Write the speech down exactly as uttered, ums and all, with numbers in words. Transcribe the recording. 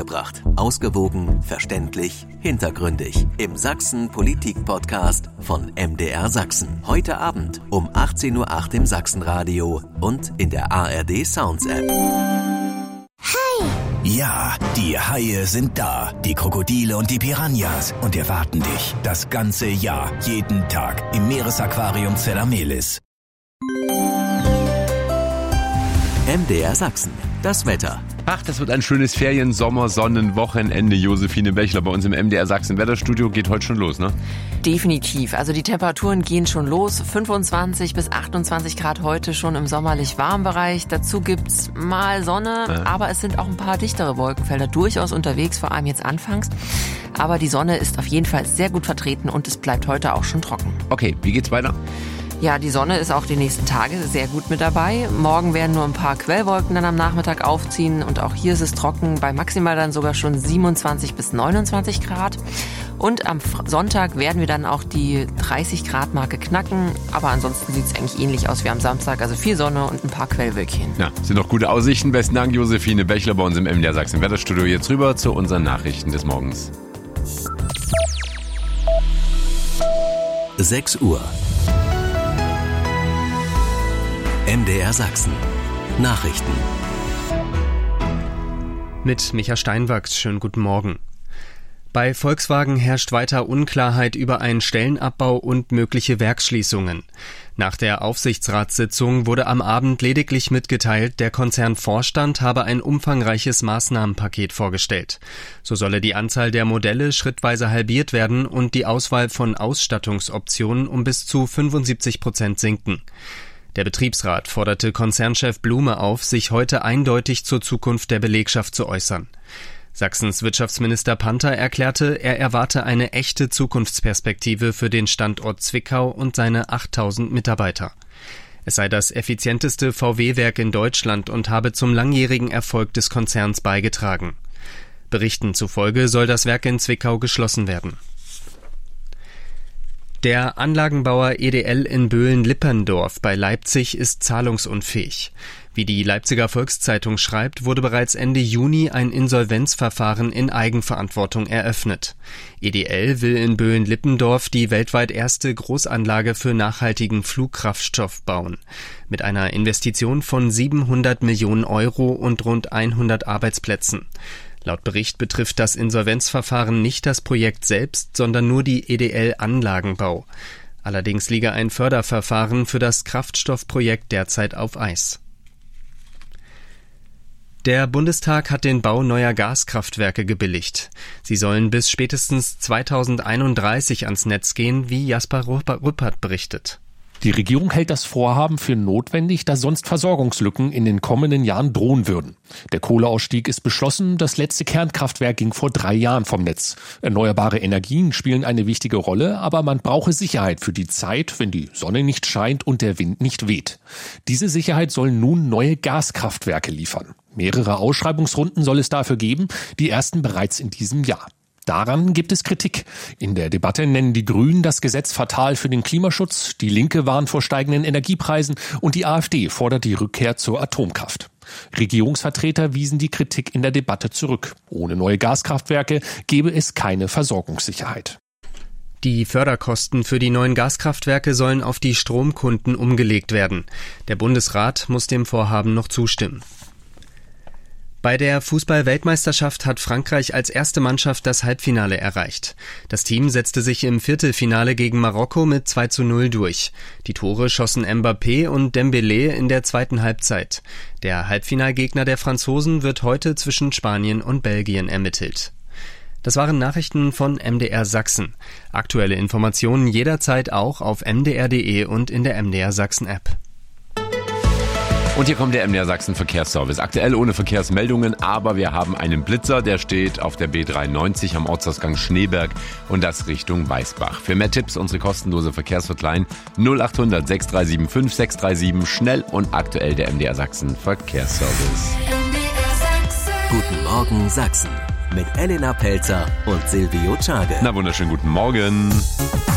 gebracht. Ausgewogen, verständlich, hintergründig. Im Sachsen-Politik-Podcast von M D R Sachsen. Heute Abend um achtzehn Uhr acht im Sachsenradio und in der A R D Sounds App. Hi! Ja, die Haie sind da. Die Krokodile und die Piranhas. Und erwarten dich das ganze Jahr, jeden Tag im Meeresaquarium Zellamelis. M D R Sachsen. Das Wetter. Ach, das wird ein schönes Ferien-, Sommer-, Sonnenwochenende. Josephine Bechler bei uns im M D R Sachsen Wetterstudio. Geht heute schon los, ne? Definitiv. Also die Temperaturen gehen schon los. fünfundzwanzig bis achtundzwanzig Grad heute schon im sommerlich warmen Bereich. Dazu gibt's mal Sonne, ja. aber es sind auch ein paar dichtere Wolkenfelder durchaus unterwegs, vor allem jetzt anfangs. Aber die Sonne ist auf jeden Fall sehr gut vertreten und es bleibt heute auch schon trocken. Okay, wie geht's weiter? Ja, die Sonne ist auch die nächsten Tage sehr gut mit dabei. Morgen werden nur ein paar Quellwolken dann am Nachmittag aufziehen und auch hier ist es trocken, bei maximal dann sogar schon siebenundzwanzig bis neunundzwanzig Grad. Und am Sonntag werden wir dann auch die dreißig Grad Marke knacken, aber ansonsten sieht es eigentlich ähnlich aus wie am Samstag, also viel Sonne und ein paar Quellwölkchen. Ja, sind doch gute Aussichten. Besten Dank, Josephine Bechler bei uns im M D R Sachsen Wetterstudio. Jetzt rüber zu unseren Nachrichten des Morgens. sechs Uhr. M D R Sachsen. Nachrichten. Mit Micha Steinwachs, schönen guten Morgen. Bei Volkswagen herrscht weiter Unklarheit über einen Stellenabbau und mögliche Werksschließungen. Nach der Aufsichtsratssitzung wurde am Abend lediglich mitgeteilt, der Konzernvorstand habe ein umfangreiches Maßnahmenpaket vorgestellt. So solle die Anzahl der Modelle schrittweise halbiert werden und die Auswahl von Ausstattungsoptionen um bis zu fünfundsiebzig Prozent sinken. Der Betriebsrat forderte Konzernchef Blume auf, sich heute eindeutig zur Zukunft der Belegschaft zu äußern. Sachsens Wirtschaftsminister Panther erklärte, er erwarte eine echte Zukunftsperspektive für den Standort Zwickau und seine achttausend Mitarbeiter. Es sei das effizienteste V W-Werk in Deutschland und habe zum langjährigen Erfolg des Konzerns beigetragen. Berichten zufolge soll das Werk in Zwickau geschlossen werden. Der Anlagenbauer E D L in Böhlen-Lipperndorf bei Leipzig ist zahlungsunfähig. Wie die Leipziger Volkszeitung schreibt, wurde bereits Ende Juni ein Insolvenzverfahren in Eigenverantwortung eröffnet. E D L will in Böhlen-Lipperndorf die weltweit erste Großanlage für nachhaltigen Flugkraftstoff bauen. Mit einer Investition von siebenhundert Millionen Euro und rund hundert Arbeitsplätzen. Laut Bericht betrifft das Insolvenzverfahren nicht das Projekt selbst, sondern nur die E D L Anlagenbau. Allerdings liege ein Förderverfahren für das Kraftstoffprojekt derzeit auf Eis. Der Bundestag hat den Bau neuer Gaskraftwerke gebilligt. Sie sollen bis spätestens zweitausendeinunddreißig ans Netz gehen, wie Jasper Rüppert berichtet. Die Regierung hält das Vorhaben für notwendig, da sonst Versorgungslücken in den kommenden Jahren drohen würden. Der Kohleausstieg ist beschlossen, das letzte Kernkraftwerk ging vor drei Jahren vom Netz. Erneuerbare Energien spielen eine wichtige Rolle, aber man brauche Sicherheit für die Zeit, wenn die Sonne nicht scheint und der Wind nicht weht. Diese Sicherheit sollen nun neue Gaskraftwerke liefern. Mehrere Ausschreibungsrunden soll es dafür geben, die ersten bereits in diesem Jahr. Daran gibt es Kritik. In der Debatte nennen die Grünen das Gesetz fatal für den Klimaschutz, die Linke warnt vor steigenden Energiepreisen und die AfD fordert die Rückkehr zur Atomkraft. Regierungsvertreter wiesen die Kritik in der Debatte zurück. Ohne neue Gaskraftwerke gäbe es keine Versorgungssicherheit. Die Förderkosten für die neuen Gaskraftwerke sollen auf die Stromkunden umgelegt werden. Der Bundesrat muss dem Vorhaben noch zustimmen. Bei der Fußball-Weltmeisterschaft hat Frankreich als erste Mannschaft das Halbfinale erreicht. Das Team setzte sich im Viertelfinale gegen Marokko mit zwei zu null durch. Die Tore schossen Mbappé und Dembélé in der zweiten Halbzeit. Der Halbfinalgegner der Franzosen wird heute zwischen Spanien und Belgien ermittelt. Das waren Nachrichten von M D R Sachsen. Aktuelle Informationen jederzeit auch auf m d r punkt d e und in der M D R Sachsen App. Und hier kommt der M D R Sachsen Verkehrsservice. Aktuell ohne Verkehrsmeldungen, aber wir haben einen Blitzer, der steht auf der B dreiundneunzig am Ortsausgang Schneeberg und das Richtung Weißbach. Für mehr Tipps unsere kostenlose Verkehrshotline null acht hundert sechs drei sieben fünf sechs drei sieben. Schnell und aktuell der M D R Sachsen Verkehrsservice. M D R Sachsen. Guten Morgen Sachsen mit Elena Pelzer und Silvio Czage. Na, wunderschönen guten Morgen.